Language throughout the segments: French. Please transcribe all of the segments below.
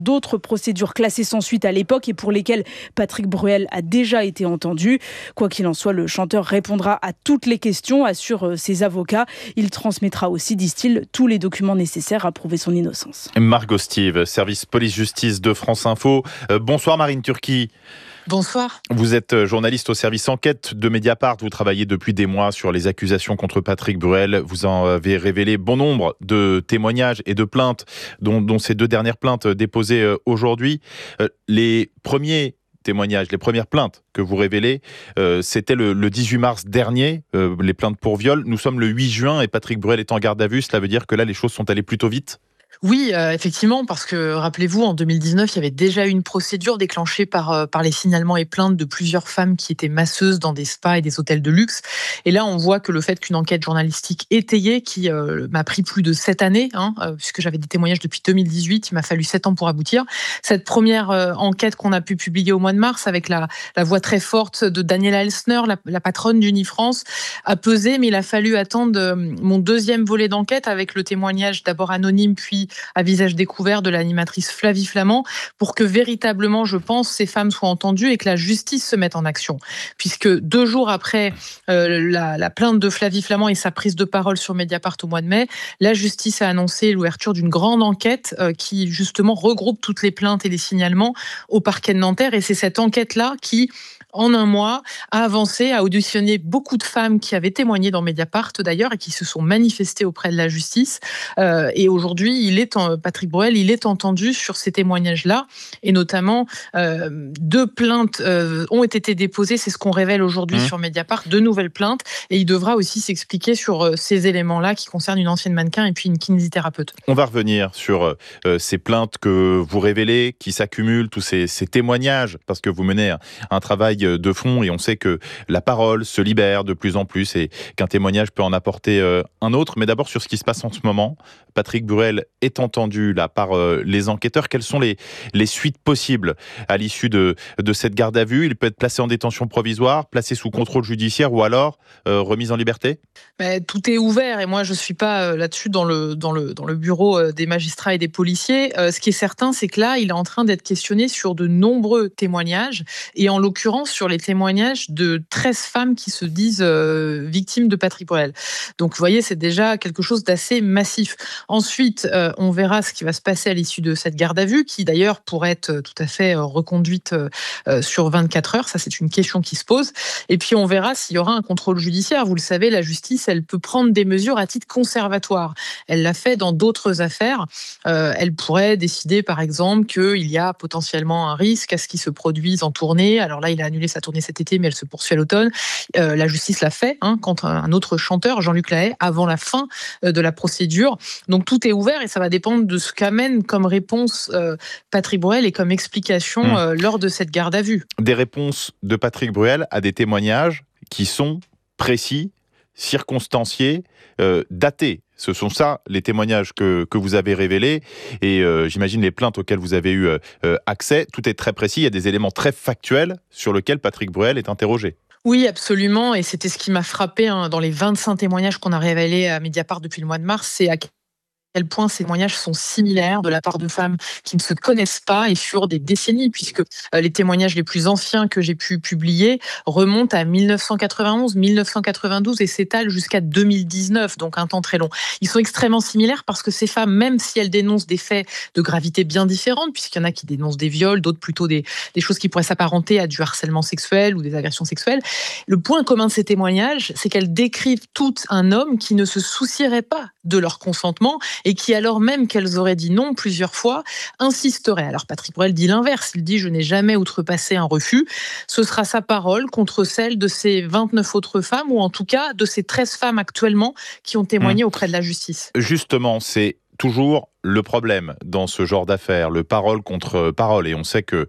d'autres procédures classées sans suite à l'époque et pour lesquelles Patrick Bruel a déjà été entendu. Quoi qu'il en soit, le chanteur répondra à toutes les questions, assurent ses avocats. Il transmettra aussi, disent-ils, tous les documents nécessaires à prouver son innocence. Margot Stive, service police-justice de France Info. Bonsoir Marine Turki. Bonsoir. Vous êtes journaliste au service enquête de Mediapart. Vous travaillez depuis des mois sur les accusations contre Patrick Bruel. Vous en avez révélé bon nombre de témoignages et de plaintes, dont ces 2 dernières plaintes déposées aujourd'hui. Les premiers témoignages, les premières plaintes que vous révélez, c'était le 18 mars dernier, les plaintes pour viol. Nous sommes le 8 juin et Patrick Bruel est en garde à vue. Cela veut dire que là, les choses sont allées plutôt vite ? Oui, effectivement, parce que rappelez-vous, en 2019, il y avait déjà eu une procédure déclenchée par les signalements et plaintes de plusieurs femmes qui étaient masseuses dans des spas et des hôtels de luxe. Et là, on voit que le fait qu'une enquête journalistique étayée, qui m'a pris plus de 7 années, puisque j'avais des témoignages depuis 2018, il m'a fallu 7 ans pour aboutir. Cette première enquête qu'on a pu publier au mois de mars, avec la voix très forte de Daniela Elsner, la patronne d'Unifrance, a pesé, mais il a fallu attendre mon deuxième volet d'enquête avec le témoignage d'abord anonyme, puis à visage découvert de l'animatrice Flavie Flament, pour que véritablement, je pense, ces femmes soient entendues et que la justice se mette en action. Puisque 2 jours après la plainte de Flavie Flament et sa prise de parole sur Mediapart au mois de mai, la justice a annoncé l'ouverture d'une grande enquête qui justement regroupe toutes les plaintes et les signalements au parquet de Nanterre. Et c'est cette enquête-là qui, en un mois, a avancé, a auditionné beaucoup de femmes qui avaient témoigné dans Mediapart d'ailleurs et qui se sont manifestées auprès de la justice. Et aujourd'hui, Patrick Bruel, il est entendu sur ces témoignages-là. Et notamment, 2 plaintes ont été déposées, c'est ce qu'on révèle aujourd'hui sur Mediapart, 2 nouvelles plaintes. Et il devra aussi s'expliquer sur ces éléments-là qui concernent une ancienne mannequin et puis une kinésithérapeute. On va revenir sur ces plaintes que vous révélez, qui s'accumulent, tous ces témoignages, parce que vous menez un travail de fond et on sait que la parole se libère de plus en plus et qu'un témoignage peut en apporter un autre. Mais d'abord sur ce qui se passe en ce moment. Patrick Bruel est entendu là par les enquêteurs. Quelles sont les suites possibles à l'issue de cette garde à vue ? Il peut être placé en détention provisoire, placé sous contrôle judiciaire ou alors remis en liberté ? Tout est ouvert et moi je suis pas là-dessus dans le bureau des magistrats et des policiers. Ce qui est certain, c'est que là, il est en train d'être questionné sur de nombreux témoignages et en l'occurrence sur les témoignages de 13 femmes qui se disent victimes de Patrick Bruel. Donc vous voyez, c'est déjà quelque chose d'assez massif. Ensuite, on verra ce qui va se passer à l'issue de cette garde à vue, qui d'ailleurs pourrait être tout à fait reconduite sur 24 heures. Ça, c'est une question qui se pose. Et puis, on verra s'il y aura un contrôle judiciaire. Vous le savez, la justice, elle peut prendre des mesures à titre conservatoire. Elle l'a fait dans d'autres affaires. Elle pourrait décider, par exemple, qu'il y a potentiellement un risque à ce qu'il se produise en tournée. Alors là, il a annulé sa tournée cet été, mais elle se poursuit à l'automne. La justice l'a fait contre un autre chanteur, Jean-Luc Lahaye, avant la fin de la procédure. Donc tout est ouvert et ça va dépendre de ce qu'amène comme réponse Patrick Bruel et comme explication lors de cette garde à vue. Des réponses de Patrick Bruel à des témoignages qui sont précis, circonstanciés, datés. Ce sont ça les témoignages que vous avez révélés et j'imagine les plaintes auxquelles vous avez eu accès. Tout est très précis, il y a des éléments très factuels sur lesquels Patrick Bruel est interrogé. Oui, absolument. Et c'était ce qui m'a frappé dans les 25 témoignages qu'on a révélés à Mediapart depuis le mois de mars. C'est à quel point ces témoignages sont similaires de la part de femmes qui ne se connaissent pas et sur des décennies, puisque les témoignages les plus anciens que j'ai pu publier remontent à 1991, 1992 et s'étalent jusqu'à 2019, donc un temps très long. Ils sont extrêmement similaires parce que ces femmes, même si elles dénoncent des faits de gravité bien différentes, puisqu'il y en a qui dénoncent des viols, d'autres plutôt des choses qui pourraient s'apparenter à du harcèlement sexuel ou des agressions sexuelles, le point commun de ces témoignages, c'est qu'elles décrivent tout un homme qui ne se soucierait pas de leur consentement et qui, alors même qu'elles auraient dit non plusieurs fois, insisterait. Alors Patrick Bruel dit l'inverse, il dit « je n'ai jamais outrepassé un refus ». Ce sera sa parole contre celle de ces 29 autres femmes, ou en tout cas de ces 13 femmes actuellement qui ont témoigné auprès de la justice. Justement, c'est toujours le problème dans ce genre d'affaires, le parole contre parole. Et on sait que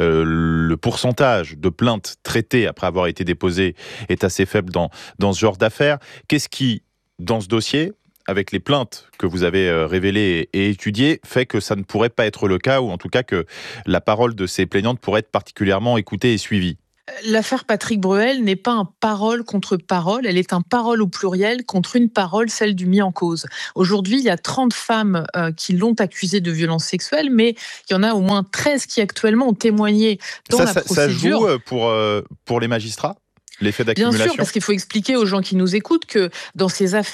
le pourcentage de plaintes traitées après avoir été déposées est assez faible dans ce genre d'affaires. Qu'est-ce qui, dans ce dossier, avec les plaintes que vous avez révélées et étudiées, fait que ça ne pourrait pas être le cas, ou en tout cas que la parole de ces plaignantes pourrait être particulièrement écoutée et suivie? L'affaire Patrick Bruel n'est pas un parole contre parole, elle est un parole au pluriel contre une parole, celle du mis en cause. Aujourd'hui, il y a 30 femmes qui l'ont accusé de violences sexuelles, mais il y en a au moins 13 qui actuellement ont témoigné dans la procédure. Ça joue pour les magistrats, l'effet Bien d'accumulation? sûr, parce qu'il faut expliquer aux gens qui nous écoutent que dans ces affaires,